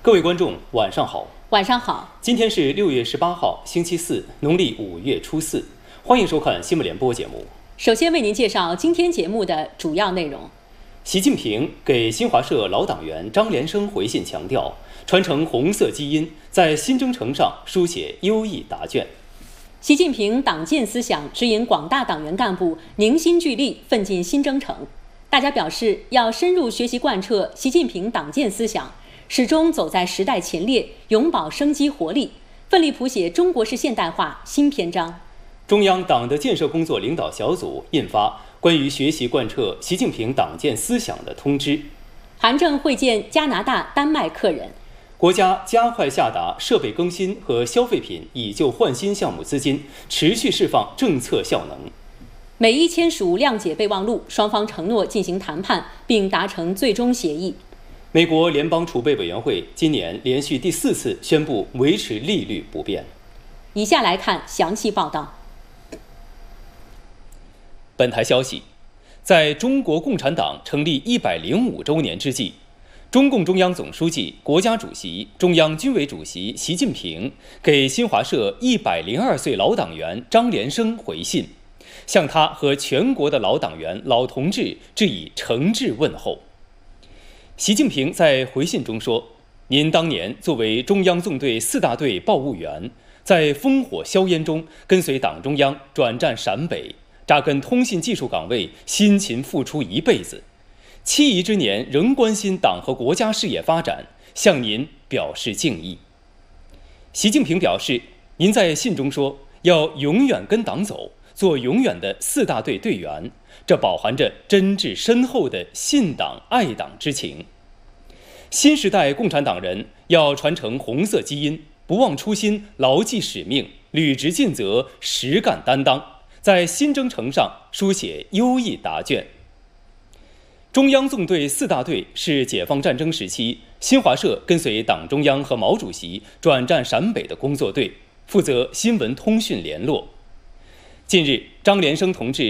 各位观众，晚上好。 晚上好。 今天是6月18号，星期四，农历5月初4。欢迎收看新闻联播节目。 首先为您介绍今天节目的主要内容。 习近平给新华社老党员张连生回信强调，传承红色基因，在新征程上书写优异答卷。 习近平党建思想指引广大党员干部凝心聚力，奋进新征程。大家表示要深入学习贯彻习近平党建思想，始终走在时代前列，永葆生机活力，奋力谱写中国式现代化新篇章。 中央党的建设工作领导小组印发关于学习贯彻习近平党建思想的通知。 韩正会见加拿大、丹麦客人。 国家加快下达设备更新和消费品以旧换新项目资金，持续释放政策效能。 美伊签署谅解备忘录，双方承诺进行谈判，并达成最终协议。 美国联邦储备委员会今年连续第4次宣布维持利率不变。 以下来看详细报道。 本台消息，在中国共产党成立105周年之际，中共中央总书记、国家主席、中央军委主席习近平给新华社102岁老党员张连生回信，向他和全国的老党员、老同志致以诚挚问候。习近平在回信中说：“您当年作为中央纵队4大队报务员，在烽火硝烟中跟随党中央转战陕北，扎根通信技术岗位，辛勤付出一辈子。7遗之年仍关心党和国家事业发展，向您表示敬意。”习近平表示，您在信中说要永远跟党走，做永远的4大队队员，这饱含着真挚深厚的信党爱党之情。新时代共产党人要传承红色基因，不忘初心，牢记使命，履职尽责，实干担当，在新征程上书写优异答卷。中央纵队4大队是解放战争时期新华社跟随党中央和毛主席转战陕北的工作队，负责新闻通讯联络。近日，张连生同志